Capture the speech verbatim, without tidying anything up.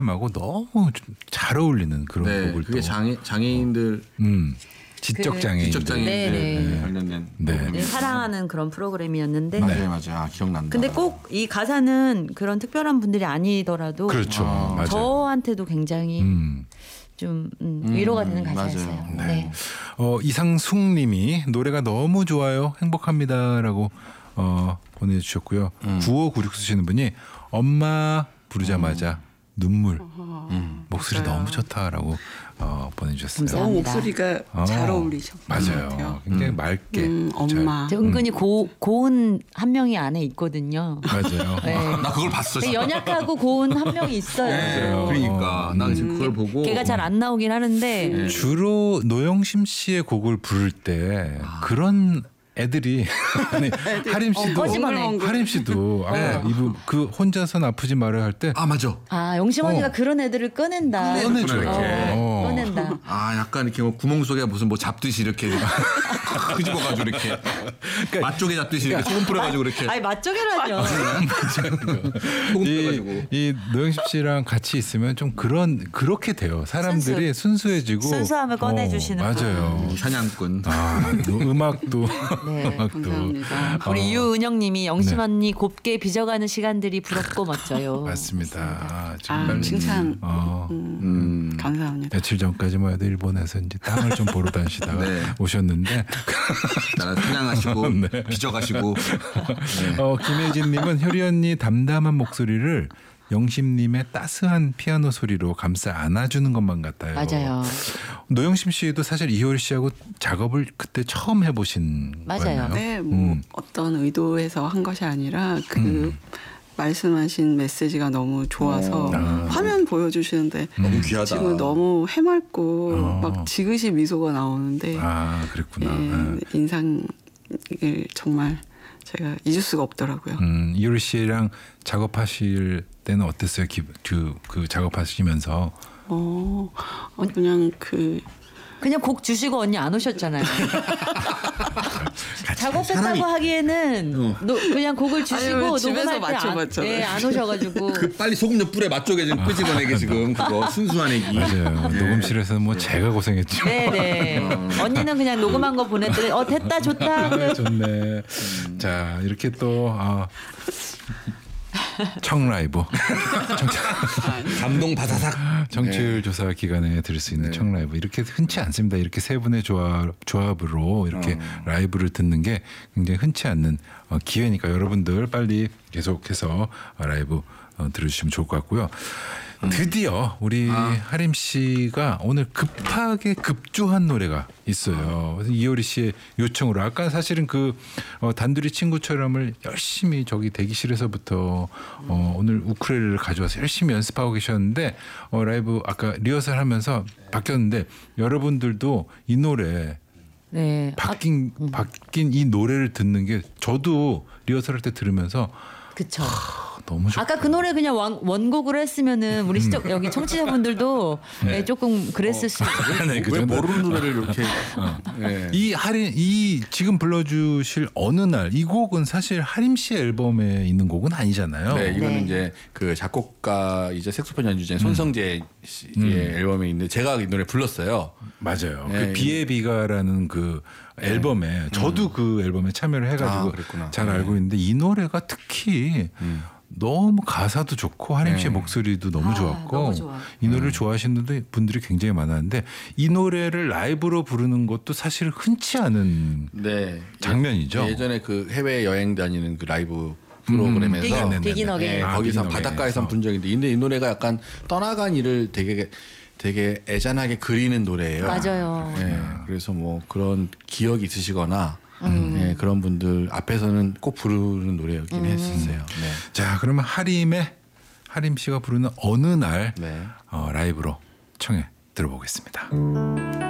하고 너무 잘 어울리는 그런 네, 곡을 그게 또 장애 장애인들 음, 지적 그- 장애인들 지적 장애인들 네네. 관련된 네. 프로그램이 네, 사랑하는 그런 프로그램이었는데 맞아요, 맞아요. 아, 기억난다. 근데 꼭 이 가사는 그런 특별한 분들이 아니더라도 그렇죠. 아, 맞아요. 저한테도 굉장히 음. 좀 음, 위로가 되는 음, 가사였어요. 맞아요. 네. 어, 이상숙님이 노래가 너무 좋아요. 행복합니다라고 어, 보내주셨고요. 음. 구오구육 쓰시는 분이 엄마 부르자마자 눈물 음. 목소리 맞아요. 너무 좋다라고 어, 보내주셨어요. 감사합니다. 너무 목소리가 어, 잘 어울리셨던 것 맞아요. 같아요. 굉장히 음. 맑게. 음, 잘- 엄마. 저 은근히 고, 고운 한 명이 안에 있거든요. 맞아요. 네. 나 그걸 봤어. 되게 연약하고 고운 한 명이 있어요. 네, 맞아요. 그러니까 나 지금 음. 그걸 보고 걔가 잘 안 나오긴 하는데 네. 주로 노영심 씨의 곡을 부를 때 아. 그런 애들이 아니 하림 씨도 어, 꺼지마네. 하림 씨도 아까 이분 그 혼자선 아프지 말아야 할 때 아 맞아. 아 영심 언니가 어. 그런 애들을 꺼낸다. 꺼내줘요. 이렇게. 어, 어. 꺼낸다. 아 약간 이렇게 뭐 구멍 속에 무슨 뭐 잡듯이 이렇게 끄집어가지고 이렇게 맛 쪽에 잡듯이 이렇게 소금 뿌려가지고 이렇게 아니 맛쪽이라뇨. 소금 뿌려가지고. 이, 이 노영심 씨랑 같이 있으면 좀 그런 그렇게 돼요. 사람들이 순수해지고 순수함을 꺼내주시는 어, 맞아요. 사냥꾼. 아, 음악도 네, 음악도 감사합니다. 우리 어, 유은영님이 영심 네. 언니 곱게 빚어가는 시간들이 부럽고 멋져요. 맞습니다. 아, 아, 정말 칭찬 어, 음, 음. 감사합니다. 며칠 전까지만 해도 일본에서 이제 땅을 좀 보러 다니시다가 네. 오셨는데 나라 사냥하시고 네. 빚어가시고. 네. 어, 김혜진님은 효리 언니 담담한 목소리를 영심님의 따스한 피아노 소리로 감싸 안아주는 것만 같아요. 맞아요. 노영심 씨도 사실 이효리 씨하고 작업을 그때 처음 해보신 맞아요. 거예요. 네, 뭐 음. 어떤 의도에서 한 것이 아니라 그 음. 말씀하신 메시지가 너무 좋아서 아. 화면 보여주시는데 너무 귀하다. 지금 너무 해맑고 어. 막 지그시 미소가 나오는데 아 그랬구나. 예, 인상을 정말 제가 잊을 수가 없더라고요. 음, 이효리 씨랑 작업하실 때는 어땠어요? 기, 그, 그 작업하시면서 어, 어, 그냥 그 그냥 곡 주시고 언니 안 오셨잖아요. 작업했다고 사람이- 하기에는 어. 노, 그냥 곡을 주시고 아유, 집에서 녹음할 맞춰봤잖아요. 때안 네, 안 오셔가지고 그 빨리 소금 좀 뿌려 맛 쪽에 지금 끄집어내게 지금 그거 순수한 애기. 맞아요. 네. 녹음실에서 뭐 제가 고생했죠. 네네. 언니는 그냥 녹음한 거 보냈더니 어 됐다 좋다. 그래. 좋네. 자 이렇게 또 어, 청라이브 감동 바사삭. 청취율 조사 기간에 들을 수 있는 청라이브 이렇게 흔치 않습니다. 이렇게 세 분의 조합, 조합으로 이렇게 라이브를 듣는 게 굉장히 흔치 않는 어, 기회니까 여러분들 빨리 계속해서 어, 라이브 어, 들으시면 좋을 것 같고요. 드디어 우리 하림 씨가 오늘 급하게 급조한 노래가 있어요. 그래서 이효리 씨의 요청으로 아까 사실은 그 어, 단둘이 친구처럼을 열심히 저기 대기실에서부터 어, 오늘 우쿨렐레를 가져와서 열심히 연습하고 계셨는데 어, 라이브 아까 리허설 하면서 바뀌었는데 여러분들도 이 노래 네. 아, 바뀐 바뀐 이 노래를 듣는 게 저도 리허설할 때 들으면서 그쵸. 너무 좋. 아까 그 노래 그냥 원, 원곡으로 했으면은 우리 시청 여기 청취자분들도 네, 조금 그랬을 수 있어요. 네, 그 왜 정도. 모르는 노래를 이렇게. 네. 이 하림 이 지금 불러주실 어느 날 이 곡은 사실 하림 씨 앨범에 있는 곡은 아니잖아요. 네, 이거는 네. 이제 그 작곡가 이제 색소폰 연주자인 손성재 씨의 앨범에 있는데 제가 이 노래 불렀어요. 맞아요. 네, 그 비에 비가라는 그 앨범에 저도 그 앨범에 참여를 아, 해가지고 그랬구나. 잘 네. 알고 있는데 이 노래가 특히 음. 너무 가사도 좋고 하림 씨의 네. 목소리도 너무 아, 좋았고 너무 좋아. 이 노래를 좋아하시는 분들이 굉장히 많았는데 이 노래를 라이브로 부르는 것도 사실 흔치 않은 네. 장면이죠. 예전에 그 해외 여행 다니는 그 라이브 프로그램에서 비긴- 네네네. 비긴어게인. 네, 아, 거기서 비긴어게인에서. 바닷가에서 분 적인데 근데 이 노래가 약간 떠나간 일을 되게 되게 애잔하게 그리는 노래예요. 맞아요. 네, 그래서 뭐 그런 기억이 있으시거나 음. 네, 그런 분들 앞에서는 꼭 부르는 노래였긴 했었어요. 네. 자 그러면 하림의 하림 씨가 부르는 어느 날 네. 어, 라이브로 청해 들어보겠습니다.